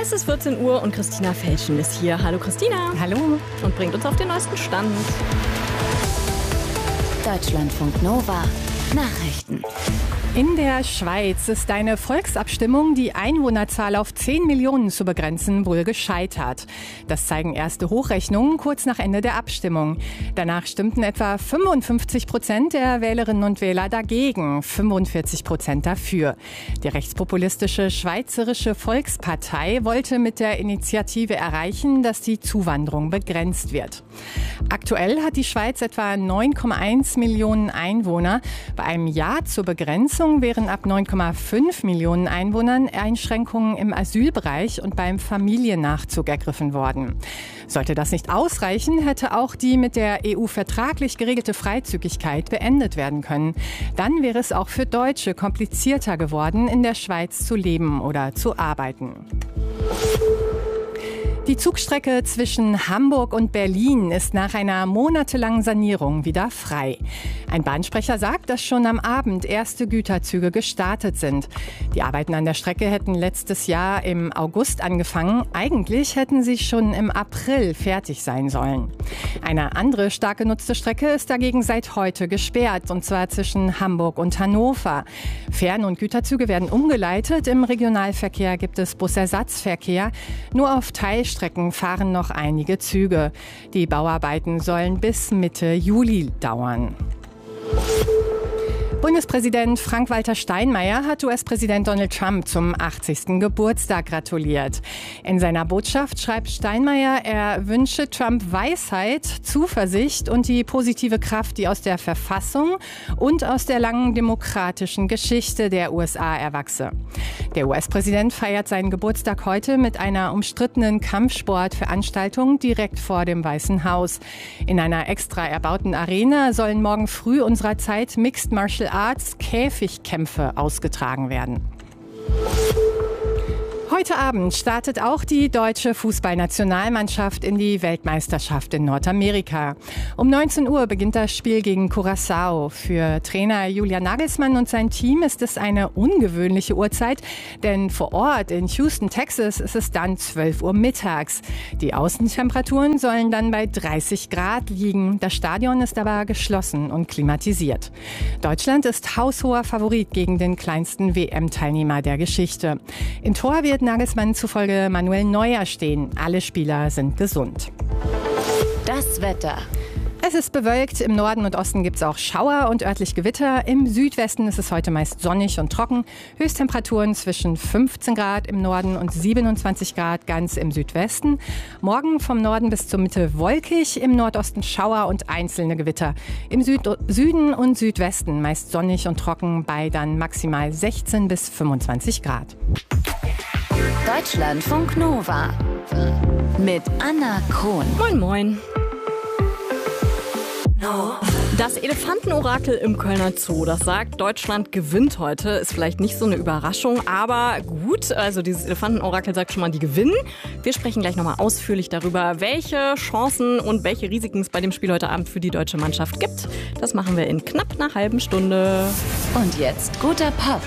Es ist 14 Uhr und Christina Felschen ist hier. Hallo Christina. Hallo. Und bringt uns auf den neuesten Stand. Deutschlandfunk Nova Nachrichten. In der Schweiz ist eine Volksabstimmung, die Einwohnerzahl auf 10 Millionen zu begrenzen, wohl gescheitert. Das zeigen erste Hochrechnungen kurz nach Ende der Abstimmung. Danach stimmten etwa 55% der Wählerinnen und Wähler dagegen, 45% dafür. Die rechtspopulistische Schweizerische Volkspartei wollte mit der Initiative erreichen, dass die Zuwanderung begrenzt wird. Aktuell hat die Schweiz etwa 9,1 Millionen Einwohner. Bei einem Ja zur Begrenzung wären ab 9,5 Millionen Einwohnern Einschränkungen im Asylbereich und beim Familiennachzug ergriffen worden. Sollte das nicht ausreichen, hätte auch die mit der EU vertraglich geregelte Freizügigkeit beendet werden können. Dann wäre es auch für Deutsche komplizierter geworden, in der Schweiz zu leben oder zu arbeiten. Die Zugstrecke zwischen Hamburg und Berlin ist nach einer monatelangen Sanierung wieder frei. Ein Bahnsprecher sagt, dass schon am Abend erste Güterzüge gestartet sind. Die Arbeiten an der Strecke hätten letztes Jahr im August angefangen. Eigentlich hätten sie schon im April fertig sein sollen. Eine andere stark genutzte Strecke ist dagegen seit heute gesperrt, und zwar zwischen Hamburg und Hannover. Fern- und Güterzüge werden umgeleitet. Im Regionalverkehr gibt es Busersatzverkehr. Nur auf Teilstrecken fahren noch einige Züge. Die Bauarbeiten sollen bis Mitte Juli dauern. Bundespräsident Frank-Walter Steinmeier hat US-Präsident Donald Trump zum 80. Geburtstag gratuliert. In seiner Botschaft schreibt Steinmeier, er wünsche Trump Weisheit, Zuversicht und die positive Kraft, die aus der Verfassung und aus der langen demokratischen Geschichte der USA erwachse. Der US-Präsident feiert seinen Geburtstag heute mit einer umstrittenen Kampfsportveranstaltung direkt vor dem Weißen Haus. In einer extra erbauten Arena sollen morgen früh unserer Zeit Mixed Martial Arts Käfigkämpfe ausgetragen werden. Heute Abend startet auch die deutsche Fußballnationalmannschaft in die Weltmeisterschaft in Nordamerika. Um 19 Uhr beginnt das Spiel gegen Curaçao. Für Trainer Julian Nagelsmann und sein Team ist es eine ungewöhnliche Uhrzeit, denn vor Ort in Houston, Texas, ist es dann 12 Uhr mittags. Die Außentemperaturen sollen dann bei 30 Grad liegen. Das Stadion ist aber geschlossen und klimatisiert. Deutschland ist haushoher Favorit gegen den kleinsten WM-Teilnehmer der Geschichte. Im Tor wird Nagelsmann zufolge Manuel Neuer stehen. Alle Spieler sind gesund. Das Wetter. Es ist bewölkt, im Norden und Osten gibt es auch Schauer und örtlich Gewitter. Im Südwesten ist es heute meist sonnig und trocken. Höchsttemperaturen zwischen 15 Grad im Norden und 27 Grad ganz im Südwesten. Morgen vom Norden bis zur Mitte wolkig, im Nordosten Schauer und einzelne Gewitter. Im Süden und Südwesten meist sonnig und trocken bei dann maximal 16 bis 25 Grad. Deutschlandfunk Nova mit Anna Krohn. Moin, moin. Das Elefantenorakel im Kölner Zoo, das sagt, Deutschland gewinnt heute. Ist vielleicht nicht so eine Überraschung, aber gut. Also dieses Elefantenorakel sagt schon mal, die gewinnen. Wir sprechen gleich nochmal ausführlich darüber, welche Chancen und welche Risiken es bei dem Spiel heute Abend für die deutsche Mannschaft gibt. Das machen wir in knapp einer halben Stunde. Und jetzt guter Pop.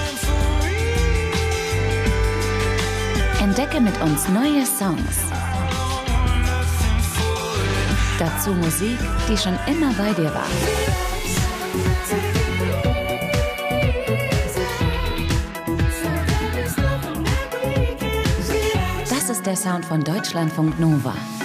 Entdecke mit uns neue Songs. Dazu Musik, die schon immer bei dir war. Das ist der Sound von Deutschlandfunk Nova.